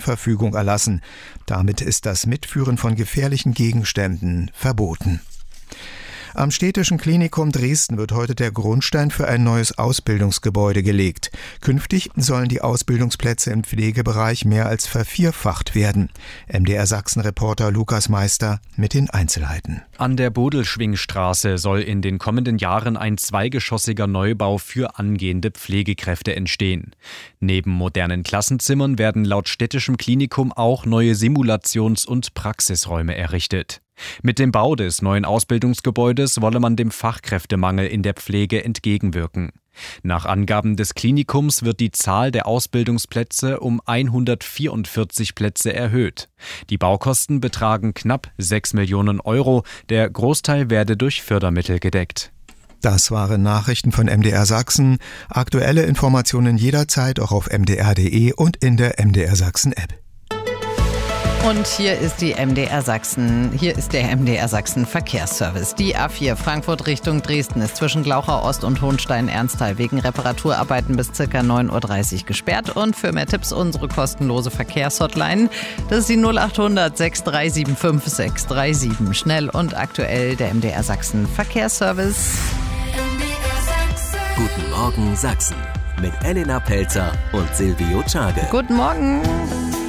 Warnverfügung erlassen. Damit ist das Mitführen von gefährlichen Gegenständen verboten. Am Städtischen Klinikum Dresden wird heute der Grundstein für ein neues Ausbildungsgebäude gelegt. Künftig sollen die Ausbildungsplätze im Pflegebereich mehr als vervierfacht werden. MDR Sachsen-Reporter Lukas Meister mit den Einzelheiten. An der Bodelschwingstraße soll in den kommenden Jahren ein zweigeschossiger Neubau für angehende Pflegekräfte entstehen. Neben modernen Klassenzimmern werden laut Städtischem Klinikum auch neue Simulations- und Praxisräume errichtet. Mit dem Bau des neuen Ausbildungsgebäudes wolle man dem Fachkräftemangel in der Pflege entgegenwirken. Nach Angaben des Klinikums wird die Zahl der Ausbildungsplätze um 144 Plätze erhöht. Die Baukosten betragen knapp 6 Millionen Euro. Der Großteil werde durch Fördermittel gedeckt. Das waren Nachrichten von MDR Sachsen. Aktuelle Informationen jederzeit auch auf mdr.de und in der MDR Sachsen App. Und hier ist der MDR Sachsen Verkehrsservice. Die A4 Frankfurt Richtung Dresden ist zwischen Glauchau Ost und Hohenstein-Ernsthal wegen Reparaturarbeiten bis ca. 9.30 Uhr gesperrt. Und für mehr Tipps unsere kostenlose Verkehrshotline. Das ist die 0800 6375 637. Schnell und aktuell der MDR Sachsen Verkehrsservice. Guten Morgen Sachsen mit Elena Pelzer und Silvio Czage. Guten Morgen.